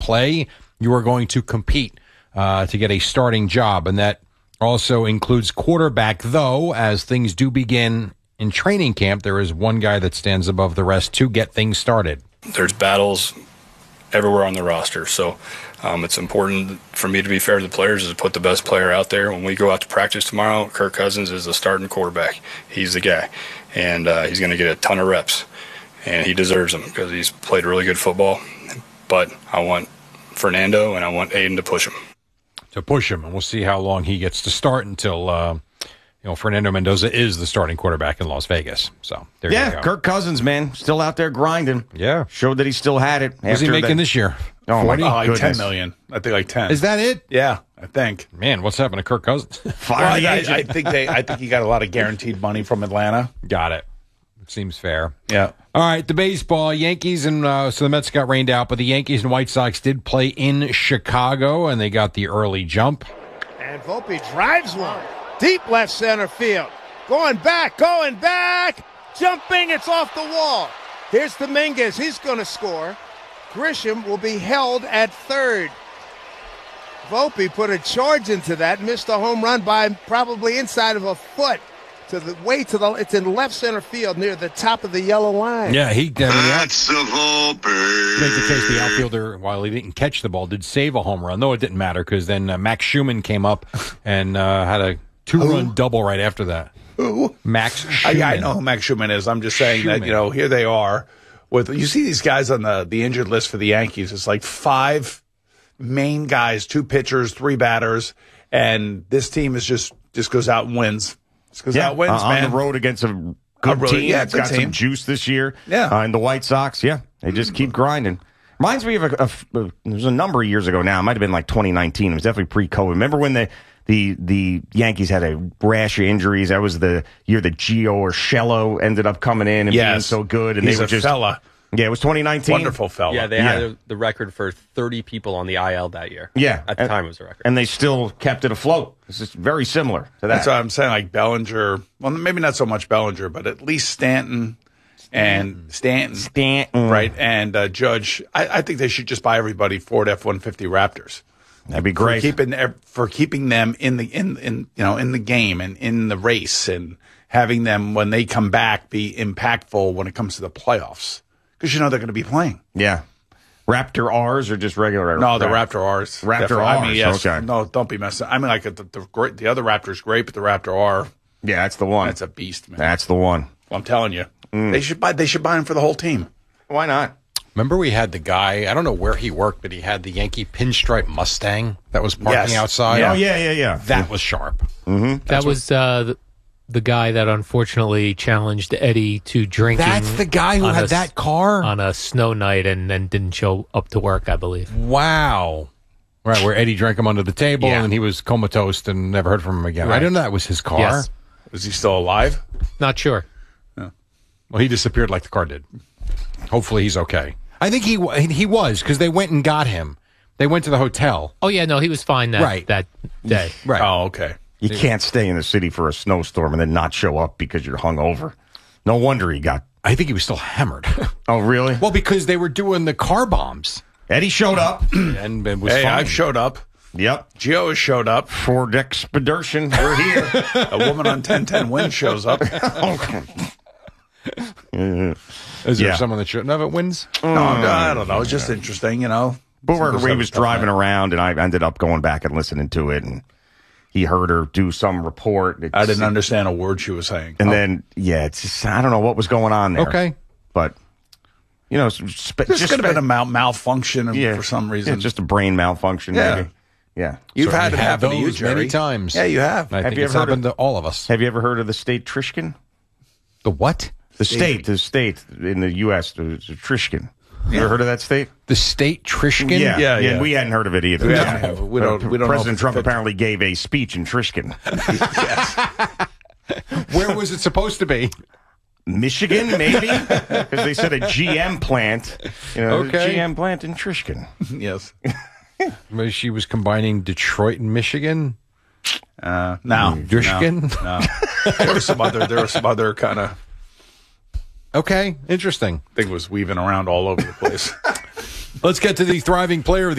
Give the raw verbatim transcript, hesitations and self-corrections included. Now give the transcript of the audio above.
play, you are going to compete uh, to get a starting job. And that also includes quarterback, though, as things do begin in training camp, there is one guy that stands above the rest to get things started. There's battles everywhere on the roster, so um, it's important for me to be fair to the players is to put the best player out there. When we go out to practice tomorrow, Kirk Cousins is the starting quarterback. He's the guy, and uh, he's going to get a ton of reps, and he deserves them because he's played really good football. But I want Fernando and I want Aiden to push him. To push him, and we'll see how long he gets to start until uh, you know Fernando Mendoza is the starting quarterback in Las Vegas. So there yeah, you go. Kirk Cousins, man, still out there grinding. Yeah, showed that he still had it. What's he making that, this year? Oh my oh, like goodness. ten million. I think like ten. Is that it? Yeah, I think. Man, what's happened to Kirk Cousins? well, I, I think they. I think he got a lot of guaranteed money from Atlanta. Got it. Seems fair. Yeah. All right, the baseball. Yankees and uh, so the Mets got rained out, but the Yankees and White Sox did play in Chicago, and they got the early jump. And Volpe drives one. Deep left center field. Going back, going back. Jumping, it's off the wall. Here's Dominguez. He's going to score. Grisham will be held at third. Volpe put a charge into that. Missed a home run by probably inside of a foot. To the way to the, it's in left center field near the top of the yellow line. Yeah, he. I mean, That's the Volpe. Make the case the outfielder, while he didn't catch the ball, did save a home run. Though it didn't matter because then uh, Max Schumann came up and uh, had a two-run Who? double right after that. Who? Max Schumann. I, I know who Max Schumann is. I'm just saying Schumann. that you know here they are with. You see these guys on the the injured list for the Yankees. It's like five main guys, two pitchers, three batters, and this team is just just goes out and wins. Because yeah, that wins, uh, man. On the road against a good road, team yeah, that's good got team. some juice this year. Yeah. Uh, and the White Sox, yeah, they just keep grinding. Reminds me of a, a, a – there's a number of years ago now. It might have been like twenty nineteen. It was definitely pre-COVID. Remember when the, the, the Yankees had a rash of injuries? That was the year that Gio Urshela ended up coming in and yes. being so good. And He's they were a just, fella. Yeah, it was twenty nineteen. Wonderful fella. Yeah, they Yeah. had the record for thirty people on the I L that year. Yeah. At the and, time, it was a record. And they still kept it afloat. It's just very similar to that. That's what I'm saying. Like Bellinger, well, maybe not so much Bellinger, but at least Stanton and Stanton, Stanton. right? And uh, Judge. I, I think they should just buy everybody Ford F one fifty Raptors. That'd be great. For keeping for keeping them in the in in you know in the game and in the race and having them when they come back be impactful when it comes to the playoffs because you know they're going to be playing. Yeah. Raptor R's or just regular? No, the Raptor R's. Raptor Definitely. R's. I mean, yes. Okay. No, don't be messing. I mean, like the the, great, the other Raptor's great, but the Raptor R, Yeah, that's the one. that's a beast, man. That's the one. Well, I'm telling you, they should buy. They should buy him for the whole team. Why not? Remember we had the guy, I don't know where he worked, but he had the Yankee pinstripe Mustang that was parking Yes. outside. Yeah. Oh, yeah, yeah, yeah. That was sharp. That was uh, the, the guy that unfortunately challenged Eddie to drinking. That's the guy who on had a- that car? on a snow night and then didn't show up to work, I believe. Wow. Right, where Eddie drank him under the table Yeah. and he was comatose and never heard from him again. I Right. didn't know that was his car. Yes. Is he still alive? Not sure. Well, he disappeared like the car did. Hopefully he's okay. I think he wa- he was because they went and got him. They went to the hotel. Oh, yeah, no, he was fine that, Right. that day. Right. Oh, okay. You can't stay in the city for a snowstorm and then not show up because you're hungover. No wonder he got. I think he was still hammered. Oh, really? Well, because they were doing the car bombs. Eddie showed up. And it was Hey, fine. I've showed up. Yep. Gio has showed up. Ford Expedition. We're here. A woman on ten ten Win shows up. Is there Yeah. someone that shouldn't have it wins? No, I don't know. It's just interesting, you know. But we're, Somebody's he having was a tough driving night. around, and I ended up going back and listening to it, and he heard her do some report. It's- I didn't understand a word she was saying. And then, yeah, it's just, I don't know what was going on there. Okay. But, you know, spe- This just could have spe- been a mal- malfunction yeah, for some reason. yeah, just a brain malfunction, Yeah. maybe. Yeah. You've So had we it had happen to you, those Jerry. many times. Yeah, you have. I Have think you it's ever heard happened to all of us. Have you ever heard of the state Trishkin? The what? The state, the state in the U S, the, the Trishkin. You ever heard of that state? The state Trishkin? Yeah, Yeah, yeah. We hadn't heard of it either. We haven't. We don't- Uh, we don't know President if Trump it- apparently gave a speech in Trishkin. Where was it supposed to be? Michigan, maybe? Because they said a G M plant. You know, Okay. a G M plant in Trishkin. Yes. Maybe she was combining Detroit and Michigan? Uh, no. Drishkin? No. no. There was some other. There was some other kind of Okay, interesting. thing was weaving around all over the place. Let's get to the thriving player of the